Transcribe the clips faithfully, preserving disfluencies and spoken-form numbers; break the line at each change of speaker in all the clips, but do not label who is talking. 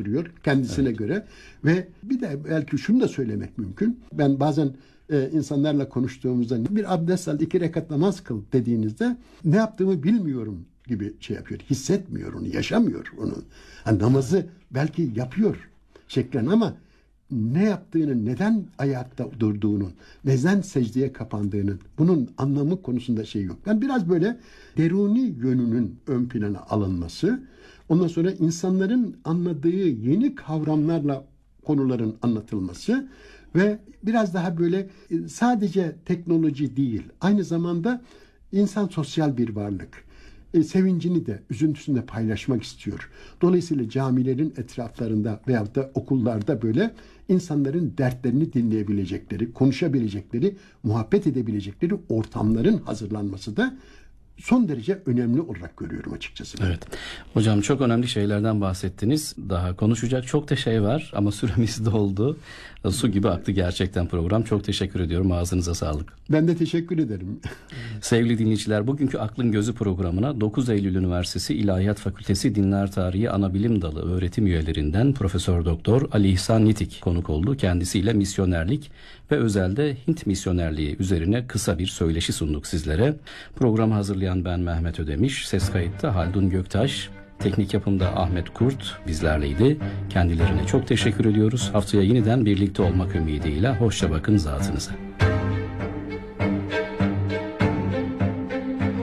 görüyor kendisine evet. göre. Ve bir de belki şunu da söylemek mümkün. Ben bazen e, insanlarla konuştuğumuzda bir abdest al, iki rekat namaz kıl dediğinizde ne yaptığımı bilmiyorum gibi şey yapıyor. Hissetmiyor onu, yaşamıyor onu. Yani namazı belki yapıyor şeklen ama ne yaptığını, neden ayakta durduğunun, neden secdeye kapandığının, bunun anlamı konusunda şey yok. Yani biraz böyle deruni yönünün ön plana alınması, ondan sonra insanların anladığı yeni kavramlarla konuların anlatılması ve biraz daha böyle sadece teknoloji değil, aynı zamanda insan sosyal bir varlık. E, sevincini de, üzüntüsünü de paylaşmak istiyor. Dolayısıyla camilerin etraflarında veyahut da okullarda böyle insanların dertlerini dinleyebilecekleri, konuşabilecekleri, muhabbet edebilecekleri ortamların hazırlanması da son derece önemli olarak görüyorum açıkçası.
Evet. Hocam çok önemli şeylerden bahsettiniz. Daha konuşacak çok da şey var ama süremiz doldu. Su gibi aktı gerçekten program. Çok teşekkür ediyorum. Ağzınıza sağlık.
Ben de teşekkür ederim.
Sevgili dinleyiciler, bugünkü Aklın Gözü programına dokuz Eylül Üniversitesi İlahiyat Fakültesi Dinler Tarihi Anabilim Dalı öğretim üyelerinden Profesör Doktor Ali İhsan Nitik konuk oldu. Kendisiyle misyonerlik ve özelde Hint misyonerliği üzerine kısa bir söyleşi sunduk sizlere. Programı hazırlayan ben Mehmet Ödemiş, ses kayıtta Haldun Göktaş, teknik yapımda Ahmet Kurt bizlerleydi. Kendilerine çok teşekkür ediyoruz. Haftaya yeniden birlikte olmak ümidiyle hoşça bakın zatınıza.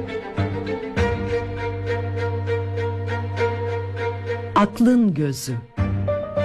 Aklın Gözü.